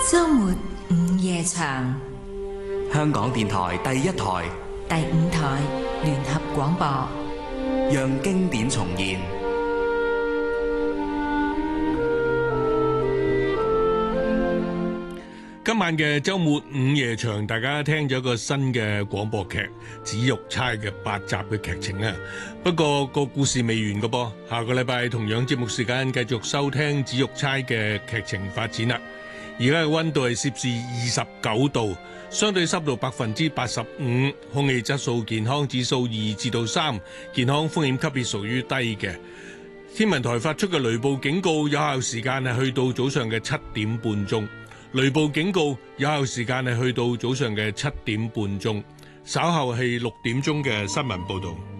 周末午夜場， 香港電台第一台、 第5台聯合廣播， 讓經典重現。 今晚嘅周末午夜場，大家聽咗個新嘅廣播劇《紫玉釵》嘅8集嘅劇情啊。不過個故事未完㗎噃，下個禮拜同樣節目時間繼續收聽《紫玉釵》嘅劇情發展啦。而家嘅溫度係攝氏29度，相對濕度85%，空氣質素健康指數2至3，健康風險級別屬於低嘅。天文台發出嘅雷暴警告有效時間係去到早上嘅7點半鐘。雷暴警告有效時間係去到早上嘅7點半鐘，稍後係6點鐘嘅新聞報導。